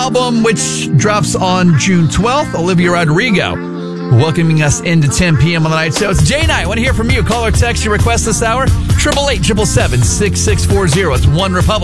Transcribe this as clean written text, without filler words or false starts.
album, which drops on June 12th. Olivia Rodrigo welcoming us into 10 p.m. on the night show. It's Jay Night. I want to hear from you. Call or text your request this hour. 888-777-6640. It's One Republic.